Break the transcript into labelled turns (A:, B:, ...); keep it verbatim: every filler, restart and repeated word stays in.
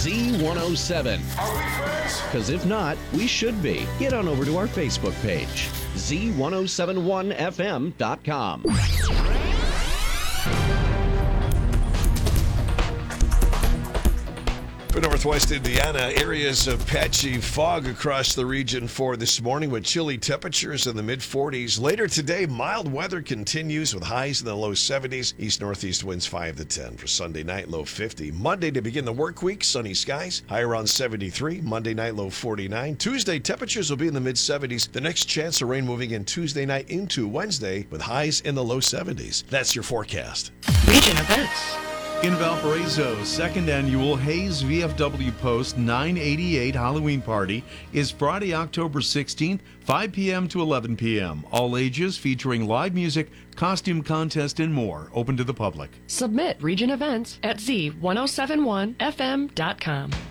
A: Z one oh seven.
B: Are we friends?
A: Because if not, we should be. Get on over to our Facebook page, Z ten seventy-one F M dot com.
C: For Northwest Indiana, areas of patchy fog across the region for this morning with chilly temperatures in the mid forties. Later today, mild weather continues with highs in the low seventies. East-northeast winds five to ten. For Sunday night, low fifty. Monday to begin the work week, sunny skies, high around seventy-three. Monday night, low forty-nine. Tuesday, temperatures will be in the mid seventies. The next chance of rain moving in Tuesday night into Wednesday with highs in the low seventies. That's your forecast.
D: Region events.
E: In Valparaiso, second annual Hayes V F W Post nine eighty-eight Halloween Party is Friday, October sixteenth, five p.m. to eleven p.m. All ages, featuring live music, costume contest, and more. Open to the public.
D: Submit region events at Z ten seventy-one F M dot com.